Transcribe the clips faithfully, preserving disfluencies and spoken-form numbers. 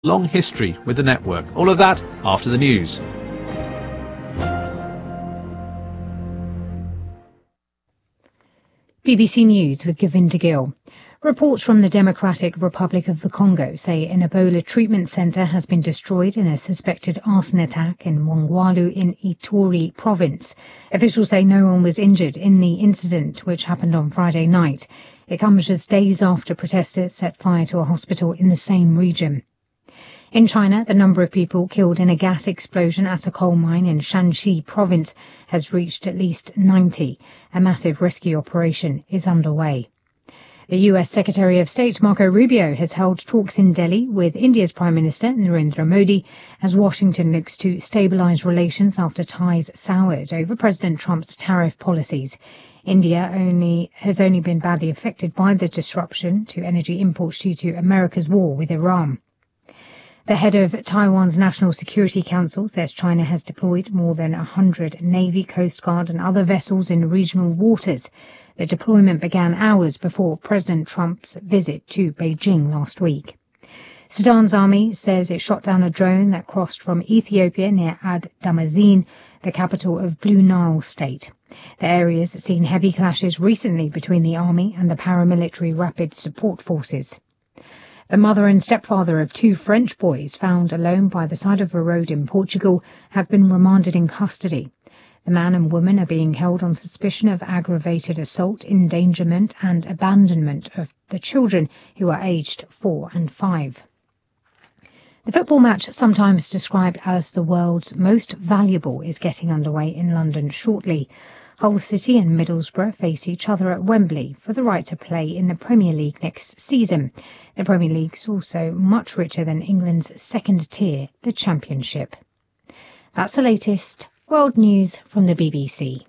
long history with the network. All of that after the news. B B C News with Govinda Gill. Reports from the Democratic Republic of the Congo say an Ebola treatment centre has been destroyed in a suspected arson attack in Mongwalu in Ituri province. Officials say no one was injured in the incident, which happened on Friday night. It comes just days after protesters set fire to a hospital in the same region. In China, the number of people killed in a gas explosion at a coal mine in Shanxi province has reached at least ninety. A massive rescue operation is underway. The U S Secretary of State Marco Rubio has held talks in Delhi with India's Prime Minister Narendra Modi as Washington looks to stabilize relations after ties soured over President Trump's tariff policies. India only has only been badly affected by the disruption to energy imports due to America's war with Iran. The head of Taiwan's National Security Council says China has deployed more than one hundred Navy, Coast Guard and other vessels in regional waters. The deployment began hours before President Trump's visit to Beijing last week. Sudan's army says it shot down a drone that crossed from Ethiopia near Ad Damazin, the capital of Blue Nile State. The area has seen heavy clashes recently between the army and the paramilitary Rapid Support Forces. The mother and stepfather of two French boys found alone by the side of a road in Portugal have been remanded in custody. The man and woman are being held on suspicion of aggravated assault, endangerment and abandonment of the children, who are aged four and five. The football match, sometimes described as the world's most valuable, is getting underway in London shortly. Hull City and Middlesbrough face each other at Wembley for the right to play in the Premier League next season. The Premier League's also much richer than England's second tier, the Championship. That's the latest world news from the B B C.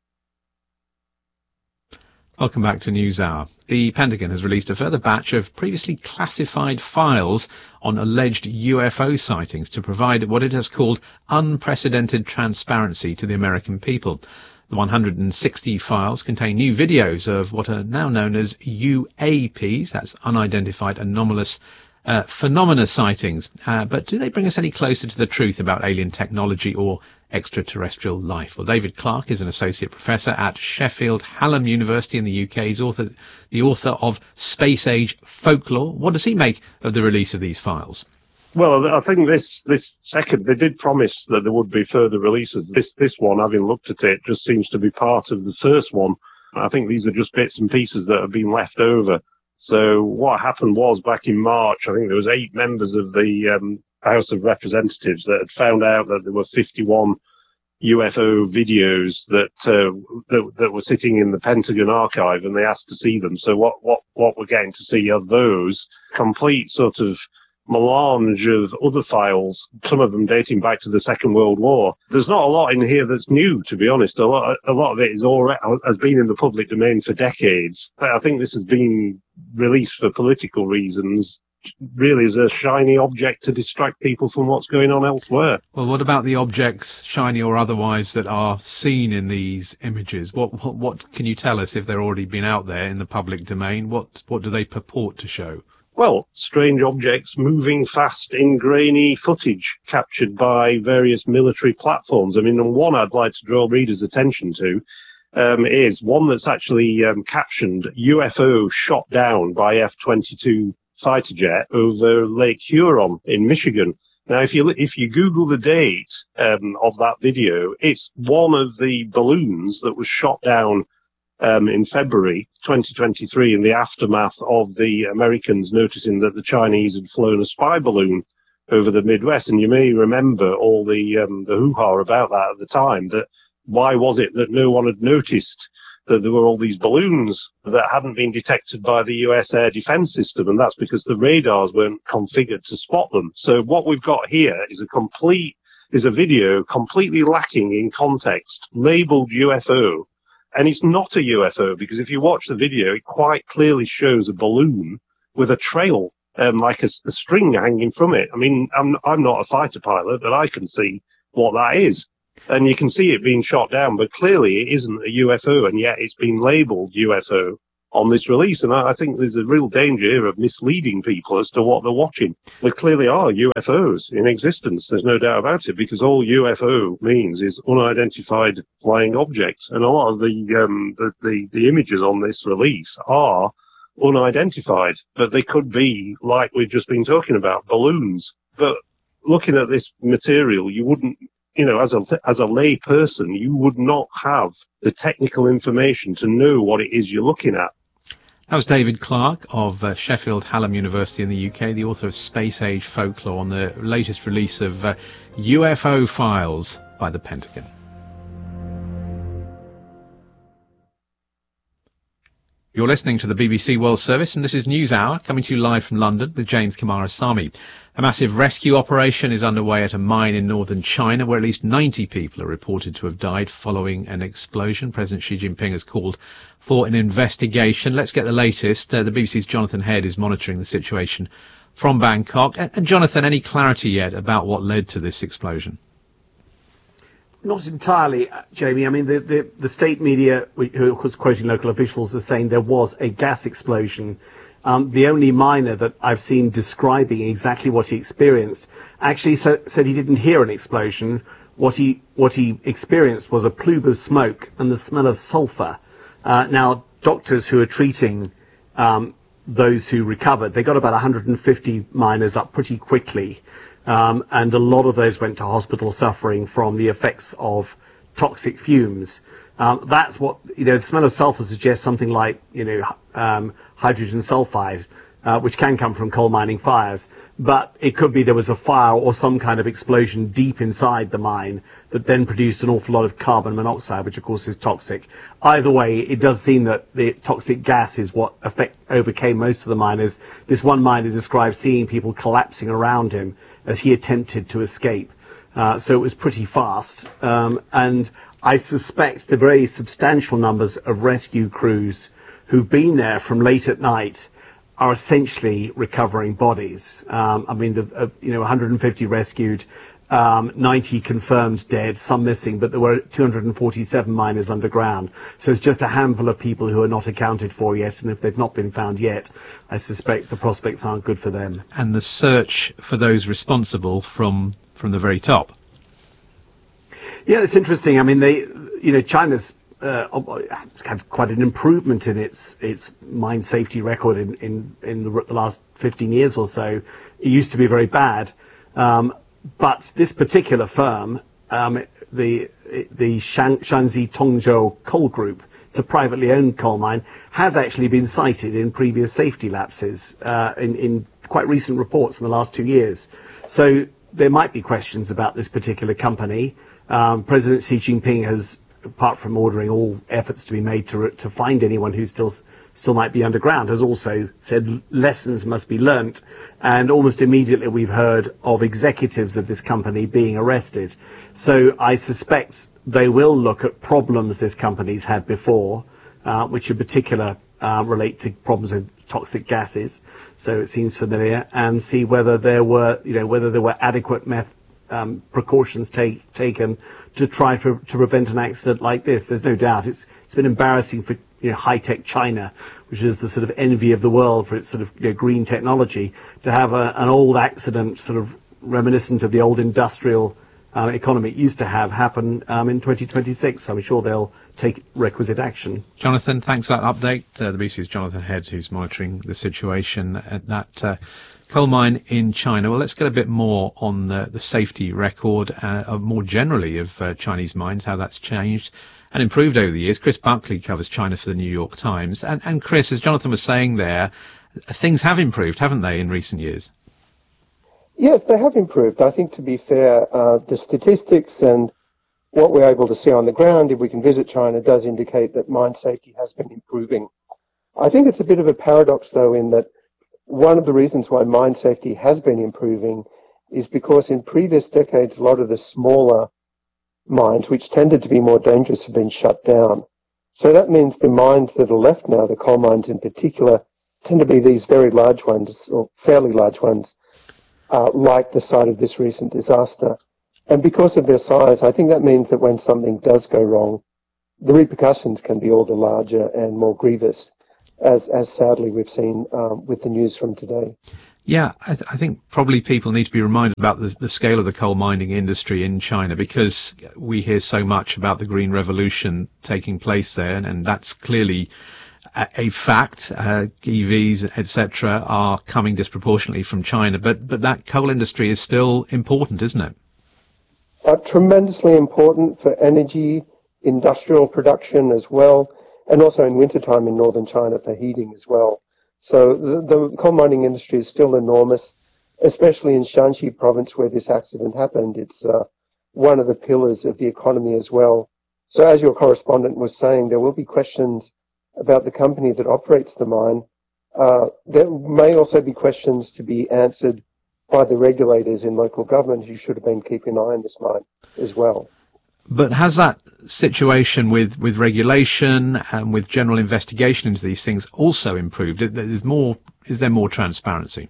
Welcome back to NewsHour. The Pentagon has released a further batch of previously classified files on alleged U F O sightings to provide what it has called unprecedented transparency to the American people. The one hundred sixty files contain new videos of what are now known as U A Ps, that's unidentified anomalous uh, phenomena sightings. Uh, but do they bring us any closer to the truth about alien technology or extraterrestrial life? Well, David Clark is an associate professor at Sheffield Hallam University in the U K. He's author, the author of Space Age Folklore. What does he make of the release of these files? Well, I think this this second, they did promise that there would be further releases. This this one, having looked at it, just seems to be part of the first one. I think these are just bits and pieces that have been left over. So what happened was, back in March, I think there was eight members of the um, House of Representatives that had found out that there were fifty-one U F O videos that, uh, that that were sitting in the Pentagon archive, and they asked to see them. So what what what we're getting to see are those complete sort of melange of other files, some of them dating back to the Second World War. There's not a lot in here that's new, to be honest. A lot, a lot of it is already, has been in the public domain for decades. I think this has been released for political reasons, really as a shiny object to distract people from what's going on elsewhere. Well, what about the objects, shiny or otherwise, that are seen in these images? What what, what can you tell us if they're already been out there in the public domain? What what do they purport to show? Well, strange objects moving fast in grainy footage captured by various military platforms. I mean, the one I'd like to draw readers' attention to um, is one that's actually um, captioned U F O shot down by F twenty-two fighter jet over Lake Huron in Michigan. Now, if you if you Google the date um, of that video, it's one of the balloons that was shot down Um, in February twenty twenty-three, in the aftermath of the Americans noticing that the Chinese had flown a spy balloon over the Midwest. And you may remember all the um, the hoo-ha about that at the time, that why was it that no one had noticed that there were all these balloons that hadn't been detected by the U S air defense system? And that's because the radars weren't configured to spot them. So what we've got here is a complete, is a video completely lacking in context, labeled U F O. And it's not a U F O, because if you watch the video, it quite clearly shows a balloon with a trail, um, like a, a string hanging from it. I mean, I'm, I'm not a fighter pilot, but I can see what that is. And you can see it being shot down, but clearly it isn't a U F O, and yet it's been labelled U F O on this release. And I, I think there's a real danger here of misleading people as to what they're watching. There clearly are U F Os in existence. There's no doubt about it, because all U F O means is unidentified flying objects. And a lot of the, um, the, the, the images on this release are unidentified, but they could be, like we've just been talking about, balloons. But looking at this material, you wouldn't, you know, as a, as a lay person, you would not have the technical information to know what it is you're looking at. That was David Clarke of uh, Sheffield Hallam University in the U K, the author of Space Age Folklore, on the latest release of uh, U F O files by the Pentagon. You're listening to the B B C World Service, and this is News Hour, coming to you live from London with James Coomarasamy. A massive rescue operation is underway at a mine in northern China, where at least ninety people are reported to have died following an explosion. President Xi Jinping has called for an investigation. Let's get the latest. Uh, the B B C's Jonathan Head is monitoring the situation from Bangkok. And, and Jonathan, any clarity yet about what led to this explosion? Not entirely, Jamie. I mean, the, the, the state media, who was quoting local officials, are saying there was a gas explosion. Um, the only miner that I've seen describing exactly what he experienced actually so, said he didn't hear an explosion. What he what he experienced was a plume of smoke and the smell of sulfur. Uh, now, doctors who are treating um, those who recovered, they got about one hundred fifty miners up pretty quickly. Um, and a lot of those went to hospital suffering from the effects of toxic fumes. Um, that's what, you know, the smell of sulfur suggests something like, you know, um, hydrogen sulfide, uh, which can come from coal mining fires. But it could be there was a fire or some kind of explosion deep inside the mine that then produced an awful lot of carbon monoxide, which of course is toxic. Either way, it does seem that the toxic gas is what effect overcame most of the miners. This one miner described seeing people collapsing around him as he attempted to escape. Uh, so it was pretty fast. Um, and I suspect the very substantial numbers of rescue crews who've been there from late at night are essentially recovering bodies. Um, I mean, the, uh, you know, one hundred fifty rescued, um, ninety confirmed dead, some missing, but there were two hundred forty-seven miners underground. So it's just a handful of people who are not accounted for yet, and if they've not been found yet, I suspect the prospects aren't good for them. And the search for those responsible from from the very top. Yeah, it's interesting. I mean, they, you know, China's Uh, had quite an improvement in its its mine safety record in in, in the, the last fifteen years or so. It used to be very bad, um, but this particular firm, um, the the Shan, Shanxi Tongzhou Coal Group, it's a privately owned coal mine, has actually been cited in previous safety lapses uh, in in quite recent reports in the last two years. So there might be questions about this particular company. Um, President Xi Jinping has, apart from ordering all efforts to be made to to find anyone who still still might be underground, has also said lessons must be learnt. And almost immediately we've heard of executives of this company being arrested. So I suspect they will look at problems this company's had before, uh, which in particular uh, relate to problems with toxic gases. So it seems familiar, and see whether there were, you know, whether there were adequate meth- um, precautions take, taken to try to, to prevent an accident like this. There's no doubt it's it's been embarrassing for, you know, high-tech China, which is the sort of envy of the world for its sort of, you know, green technology, to have a, an old accident sort of reminiscent of the old industrial uh, economy it used to have happen um, in twenty twenty-six. I'm sure they'll take requisite action. Jonathan, thanks for that update. Uh, the B B C's Jonathan Head, who's monitoring the situation at that uh, coal mine in China. Well, let's get a bit more on the, the safety record, uh, more generally of uh, Chinese mines, how that's changed and improved over the years. Chris Buckley covers China for the New York Times. And, and Chris, as Jonathan was saying there, things have improved, haven't they, in recent years? Yes, they have improved. I think, to be fair, uh, the statistics and what we're able to see on the ground, if we can visit China, does indicate that mine safety has been improving. I think it's a bit of a paradox, though, in that one of the reasons why mine safety has been improving is because in previous decades, a lot of the smaller mines, which tended to be more dangerous, have been shut down. So that means the mines that are left now, the coal mines in particular, tend to be these very large ones, or fairly large ones, uh, like the site of this recent disaster. And because of their size, I think that means that when something does go wrong, the repercussions can be all the larger and more grievous. as, as sadly we've seen um, with the news from today. Yeah, I, th- I think probably people need to be reminded about the, the scale of the coal mining industry in China, because we hear so much about the green revolution taking place there, and, and that's clearly a, a fact. Uh, E Vs, et cetera, are coming disproportionately from China, but but that coal industry is still important, isn't it? Uh, tremendously important for energy, industrial production as well, and also in wintertime in northern China for heating as well. So the, the coal mining industry is still enormous, especially in Shanxi province where this accident happened. It's uh, one of the pillars of the economy as well. So as your correspondent was saying, there will be questions about the company that operates the mine. Uh, there may also be questions to be answered by the regulators in local government who should have been keeping an eye on this mine as well. But has that situation with, with regulation and with general investigation into these things also improved? Is more, is there more transparency?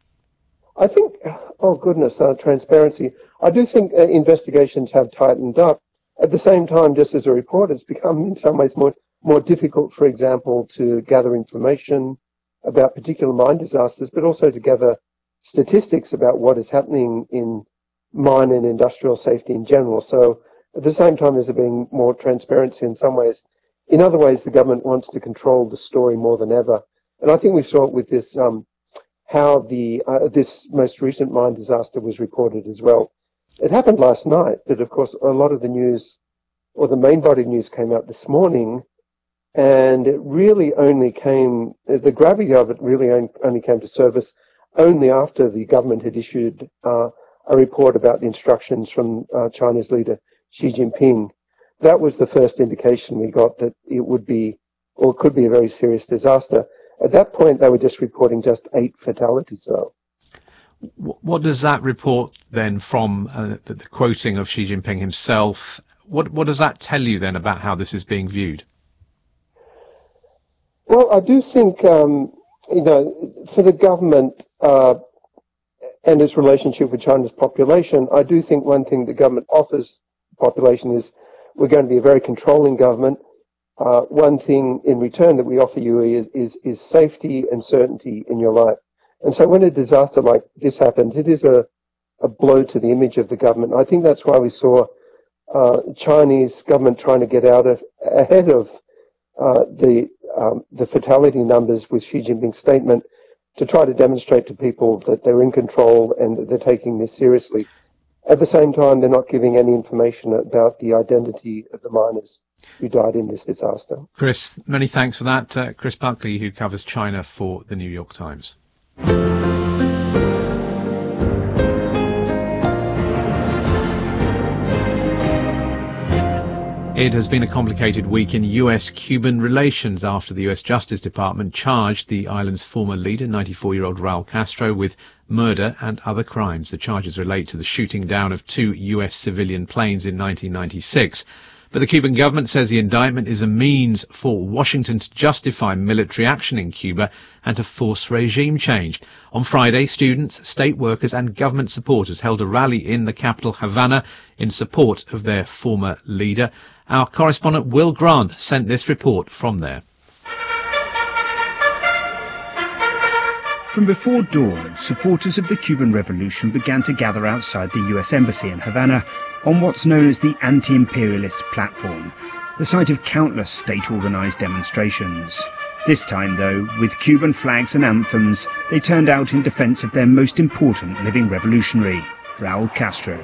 I think, oh goodness, uh, transparency. I do think uh, investigations have tightened up. At the same time, just as a reporter, it's become in some ways more, more difficult, for example, to gather information about particular mine disasters, but also to gather statistics about what is happening in mine and industrial safety in general. So at the same time, there's been more transparency in some ways. In other ways, the government wants to control the story more than ever. And I think we saw it with this, um, how the, uh, this most recent mine disaster was reported as well. It happened last night, but of course, a lot of the news, or the main body news came out this morning, and it really only came, the gravity of it really only came to surface only after the government had issued uh, a report about the instructions from uh, China's leader, Xi Jinping. That was the first indication we got that it would be, or could be, a very serious disaster. At that point, they were just reporting just eight fatalities, though. What does that report then, from uh, the, the quoting of Xi Jinping himself, what, what does that tell you then about how this is being viewed? Well, I do think, um, you know, for the government uh, and its relationship with China's population, I do think one thing the government offers the population is we're going to be a very controlling government. Uh, one thing in return that we offer you is, is, is safety and certainty in your life. And so when a disaster like this happens, it is a, a blow to the image of the government. I think that's why we saw uh, Chinese government trying to get out of, ahead of uh, the um, the fatality numbers with Xi Jinping's statement, to try to demonstrate to people that they're in control and that they're taking this seriously. At the same time, they're not giving any information about the identity of the miners who died in this disaster. Chris, many thanks for that. Uh, Chris Buckley, who covers China for the New York Times. It has been a complicated week in U S Cuban relations after the U S Justice Department charged the island's former leader, ninety-four-year-old Raul Castro, with murder and other crimes. The charges relate to the shooting down of two U S civilian planes in nineteen ninety-six. But the Cuban government says the indictment is a means for Washington to justify military action in Cuba and to force regime change. On Friday, students, state workers and government supporters held a rally in the capital, Havana, in support of their former leader. Our correspondent Will Grant sent this report from there. From before dawn, supporters of the Cuban Revolution began to gather outside the U S Embassy in Havana on what's known as the anti-imperialist platform, the site of countless state-organized demonstrations. This time, though, with Cuban flags and anthems, they turned out in defense of their most important living revolutionary, Raul Castro.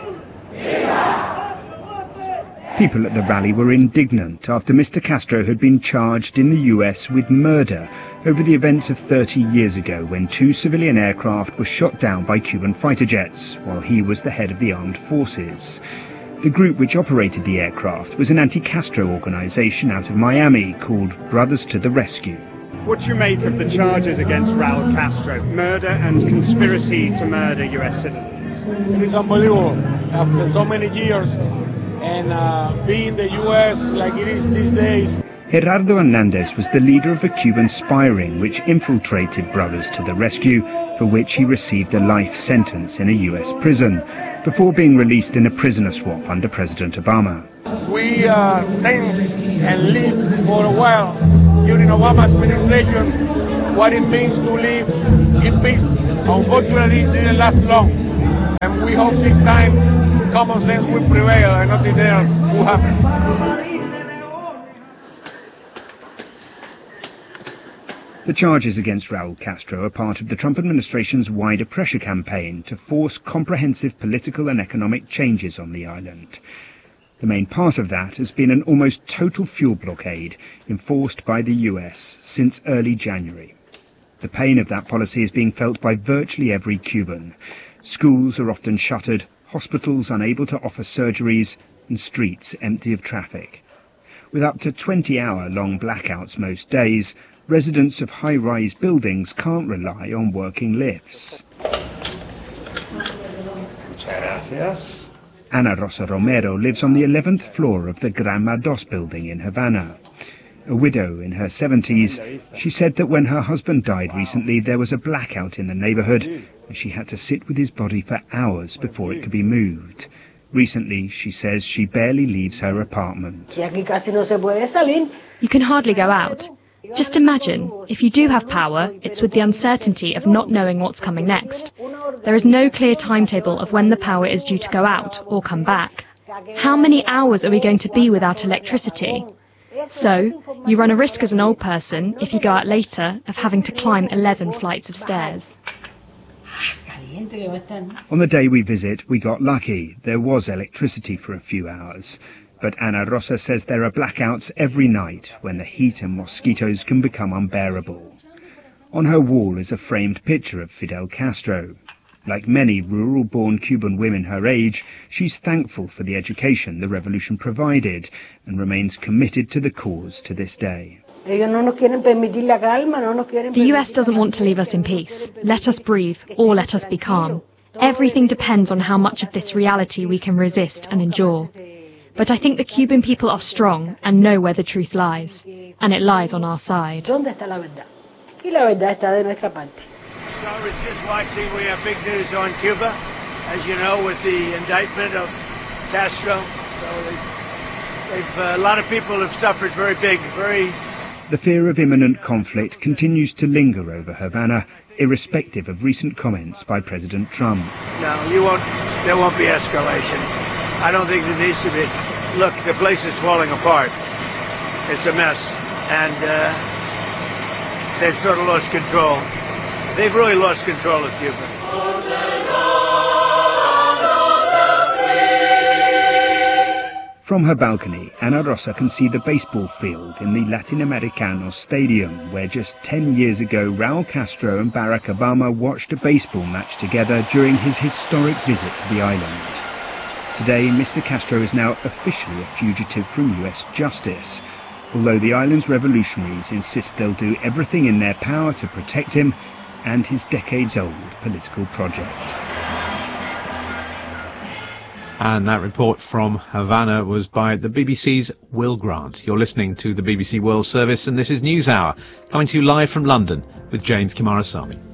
People at the rally were indignant after Mister Castro had been charged in the U S with murder over the events of thirty years ago when two civilian aircraft were shot down by Cuban fighter jets while he was the head of the armed forces. The group which operated the aircraft was an anti-Castro organization out of Miami called Brothers to the Rescue. What do you make of the charges against Raul Castro, murder and conspiracy to murder U S citizens? It is unbelievable. After so many years, and uh, being the U S like it is these days. Gerardo Hernandez was the leader of a Cuban spy ring which infiltrated Brothers to the Rescue, for which he received a life sentence in a U S prison, before being released in a prisoner swap under President Obama. We uh, sense and live for a while during Obama's administration what it means to live in peace. Unfortunately, it didn't last long. And we hope this time common sense will prevail and nothing else will happen. The charges against Raul Castro are part of the Trump administration's wider pressure campaign to force comprehensive political and economic changes on the island. The main part of that has been an almost total fuel blockade enforced by the U S since early January. The pain of that policy is being felt by virtually every Cuban. Schools are often shuttered, hospitals unable to offer surgeries, and streets empty of traffic. With up to twenty-hour-long blackouts most days, residents of high-rise buildings can't rely on working lifts. Ana Rosa Romero lives on the eleventh floor of the Granma dos building in Havana. A widow in her seventies, she said that when her husband died recently, there was a blackout in the neighborhood, and she had to sit with his body for hours before it could be moved. Recently, she says she barely leaves her apartment. You can hardly go out. Just imagine, if you do have power, it's with the uncertainty of not knowing what's coming next. There is no clear timetable of when the power is due to go out or come back. How many hours are we going to be without electricity? So, you run a risk as an old person, if you go out later, of having to climb eleven flights of stairs. On the day we visit, we got lucky. There was electricity for a few hours. But Ana Rosa says there are blackouts every night when the heat and mosquitoes can become unbearable. On her wall is a framed picture of Fidel Castro. Like many rural-born Cuban women her age, she's thankful for the education the revolution provided and remains committed to the cause to this day. The U S doesn't want to leave us in peace. Let us breathe, or let us be calm. Everything depends on how much of this reality we can resist and endure. But I think the Cuban people are strong and know where the truth lies. And it lies on our side. So it's just watching. We have big news on Cuba, as you know, with the indictment of Castro. So they've, they've, uh, a lot of people have suffered very big, very... The fear of imminent conflict continues to linger over Havana, irrespective of recent comments by President Trump. No, you won't, there won't be escalation. I don't think there needs to be. Look, the place is falling apart. It's a mess. And uh, they've sort of lost control. They've really lost control of Cuba. From her balcony, Ana Rosa can see the baseball field in the Latinoamericano Stadium, where just ten years ago Raul Castro and Barack Obama watched a baseball match together during his historic visit to the island. Today, Mister Castro is now officially a fugitive from U S justice, although the island's revolutionaries insist they'll do everything in their power to protect him and his decades-old political project. And that report from Havana was by the B B C's Will Grant. You're listening to the B B C World Service, and this is NewsHour, coming to you live from London with James Kimarasamy.